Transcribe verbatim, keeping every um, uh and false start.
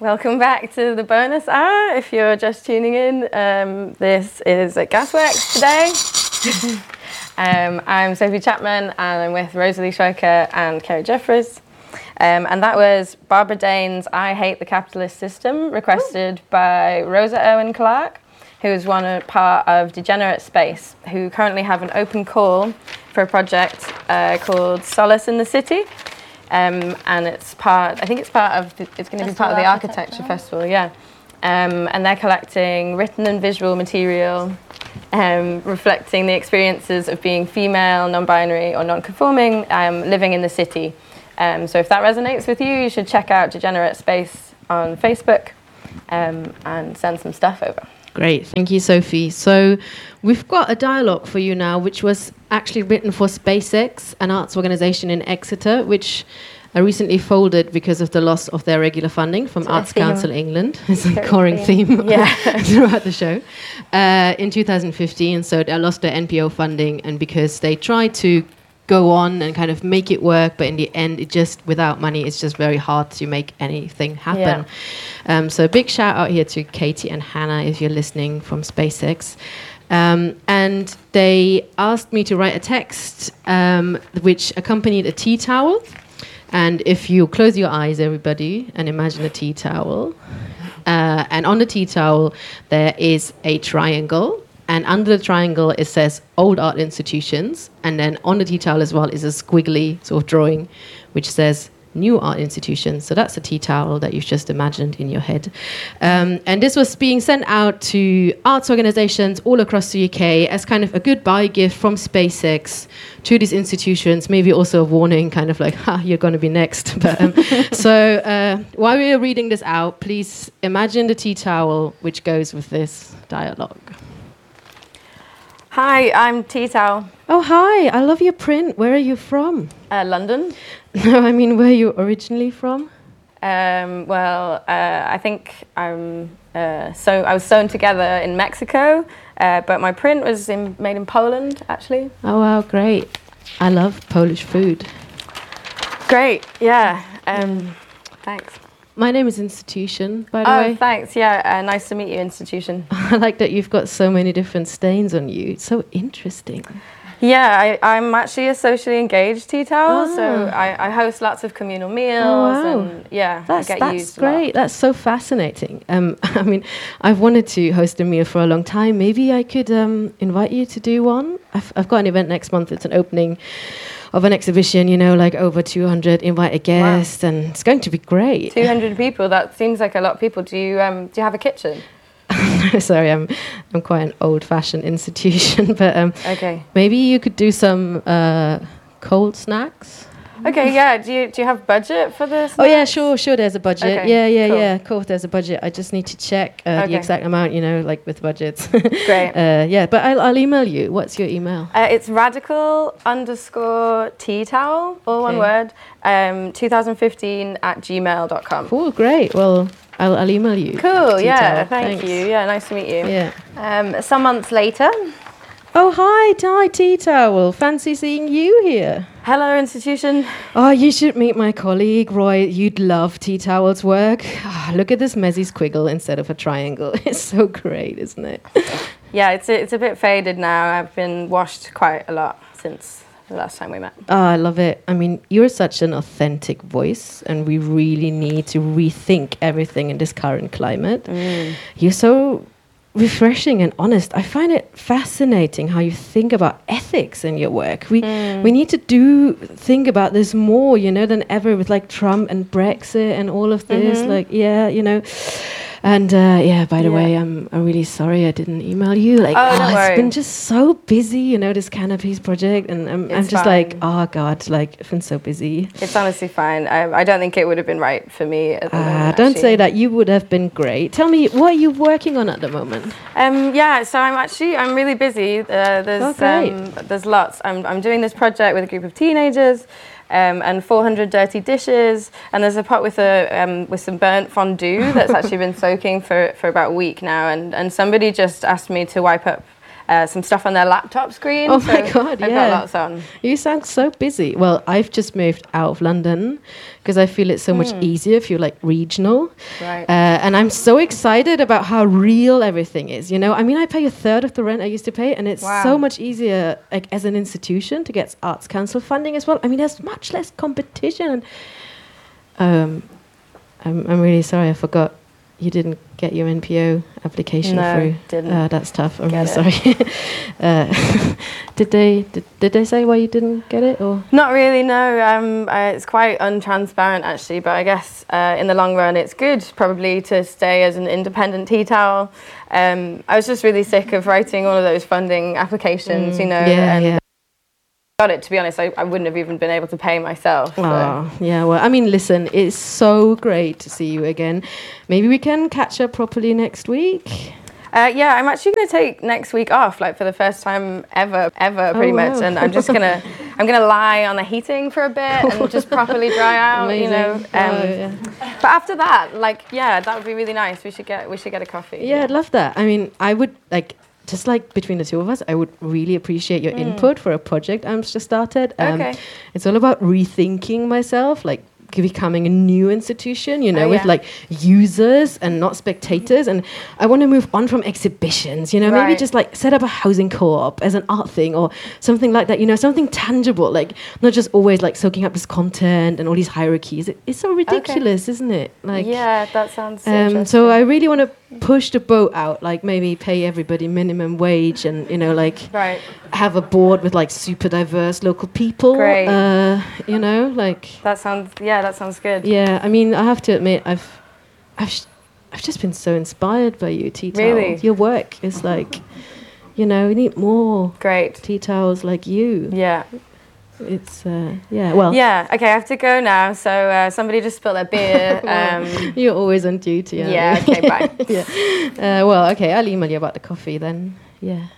Welcome back to the bonus hour. If you're just tuning in, um, this is at Gasworks today. um, I'm Sophie Chapman and I'm with Rosalie Schweiker and Kerry Jeffries. Um, and that was Barbara Dane's I Hate the Capitalist System, requested by Rosa Irwin Clark, who is one part of Degenerate Space, who currently have an open call for a project uh, called Solace in the City. Um, and it's part, I think it's part of, the, it's going to be part of the Architecture Festival, yeah. Um, and they're collecting written and visual material um, reflecting the experiences of being female, non-binary or non-conforming, um, living in the city. Um, so if that resonates with you, you should check out Degenerate Space on Facebook um, and send some stuff over. Great, thank you, Sophie. So we've got a dialogue for you now, which was actually written for SpaceX, an arts organization in Exeter, which uh, recently folded because of the loss of their regular funding from it's Arts theme. Council England. It's a recurring theme, theme yeah. throughout the show. Uh, in two thousand fifteen, so they lost their N P O funding, and because they tried to go on and kind of make it work, but in the end, it just, without money, it's just very hard to make anything happen. Yeah. Um, so a big shout out here to Katie and Hannah, if you're listening from SpaceX. Um, and they asked me to write a text um, which accompanied a tea towel. And if you close your eyes, everybody, and imagine a tea towel, uh, and on the tea towel, there is a triangle. And under the triangle, it says old art institutions. And then on the tea towel as well is a squiggly sort of drawing, which says new art institutions. So that's a tea towel that you've just imagined in your head. Um, and this was being sent out to arts organizations all across the U K as kind of a goodbye gift from SpaceX to these institutions, maybe also a warning, kind of like, ha, you're going to be next. But, um, so uh, while we are reading this out, please imagine the tea towel which goes with this dialogue. Hi, I'm Tea Towel. Oh, hi. I love your print. Where are you from? Uh, London. No, I mean, where are you originally from? Um, well, uh, I think I'm uh, so I was sewn together in Mexico, uh, but my print was in, made in Poland, actually. Oh, wow, great. I love Polish food. Great, yeah. Um, thanks. My name is Institution, by the oh, way. Oh, thanks. Yeah, uh, nice to meet you, Institution. I like that you've got so many different stains on you. It's so interesting. Yeah, I, I'm actually a socially engaged tea towel, ah. so I, I host lots of communal meals. Oh, wow. And yeah, that's, I get that's used great. a lot. That's so fascinating. Um, I mean, I've wanted to host a meal for a long time. Maybe I could um, invite you to do one. I've, I've got an event next month. It's an opening of an exhibition, you know, like over two hundred invited guests, wow. and it's going to be great. two hundred people, that seems like a lot of people. Do you um, do you have a kitchen? Sorry, I'm I'm quite an old-fashioned institution, but um, okay. maybe you could do some uh, cold snacks. Okay, yeah. Do you do you have budget for this? Oh yeah, sure, sure. There's a budget. Okay, yeah, yeah, cool. yeah. Cool. There's a budget. I just need to check uh, okay. the exact amount. You know, like with budgets. Great. Uh, yeah, but I'll, I'll email you. What's your email? Uh, it's radical underscore tea towel, all okay. one word. Um, twenty fifteen at gmail dot com. Cool. Great. Well, I'll, I'll email you. Cool. Yeah. Thank Thanks. you. Yeah. Nice to meet you. Yeah. Um, some months later. Oh, hi, Ty Tea Towel. Fancy seeing you here. Hello, Institution. Oh, you should meet my colleague, Roy. You'd love Tea Towel's work. Oh, look at this messy squiggle instead of a triangle. It's so great, isn't it? Yeah, it's a, it's a bit faded now. I've been washed quite a lot since the last time we met. Oh, I love it. I mean, you're such an authentic voice, and we really need to rethink everything in this current climate. Mm. You're so refreshing and honest. I find it fascinating how you think about ethics in your work. We mm. we need to do think about this more, you know, than ever with like Trump and Brexit and all of this. Mm-hmm. Like, yeah, you know. And uh, yeah, by the yeah. way, I'm I'm really sorry I didn't email you. Like, oh, oh don't it's worry. been just so busy, you know, this Canopies project, and I'm, I'm just fine. like, oh god, like I've been so busy. It's honestly fine. I, I don't think it would have been right for me. At the uh, moment, don't actually. say that. You would have been great. Tell me, what are you working on at the moment? Um, yeah, so I'm actually I'm really busy. Uh, there's oh, great. um, there's lots. I'm I'm doing this project with a group of teenagers. Um, and four hundred dirty dishes, and there's a pot with a um, with some burnt fondue that's actually been soaking for, for about a week now, and, and somebody just asked me to wipe up uh, some stuff on their laptop screen. Oh so my God, I've yeah. got lots on. You sound so busy. Well, I've just moved out of London because I feel it's so much easier if you're like regional. Right. Uh, and I'm so excited about how real everything is. You know, I mean, I pay a third of the rent I used to pay, and it's Wow. so much easier, like as an institution, to get Arts Council funding as well. I mean, there's much less competition. Um, I'm I'm really sorry, I forgot you didn't get your N P O application No, through. didn't. Uh, that's tough. I'm really Get sorry. uh, did they did, did they say why you didn't get it or? Not really, no. Um, uh, it's quite untransparent actually, but I guess uh, in the long run it's good probably to stay as an independent tea towel. Um, I was just really sick of writing all of those funding applications, Mm, you know, yeah, and yeah. got it, to be honest, I, I wouldn't have even been able to pay myself. So. Oh, yeah, well, I mean, listen, it's so great to see you again. Maybe we can catch up properly next week. Uh, yeah, I'm actually going to take next week off, like for the first time ever, ever, pretty Oh, much. wow. And I'm just gonna, I'm gonna lie on the heating for a bit and just properly dry out, you know. Um, oh, yeah. But after that, like, yeah, that would be really nice. We should get, we should get a coffee. Yeah, I'd love that. I mean, I would like just like between the two of us, I would really appreciate your input for a project I'm just started. Um, Okay. It's all about rethinking myself, like becoming a new institution, you know, Oh, with yeah. like users and not spectators. And I want to move on from exhibitions, you know, maybe Right. just like set up a housing co-op as an art thing or something like that, you know, something tangible, like not just always like soaking up this content and all these hierarchies. It, it's so ridiculous, isn't it? Like, Yeah, that sounds um, interesting. so I really want to push the boat out, like maybe pay everybody minimum wage and, you know, like Right. have a board with like super diverse local people. Great. Uh, you know, like, That sounds, yeah, that sounds good. yeah, I mean, I have to admit, I've, I've, sh- I've just been so inspired by you, tea towel. Really? Your work is like, you know, we need more Great. tea towels like you. Yeah. It's, uh, yeah, well, Yeah, okay, I have to go now. So uh, somebody just spilled their beer. Um, you're always on duty. aren't yeah, you? okay, bye. yeah. Uh, well, okay, I'll email you about the coffee then. Yeah.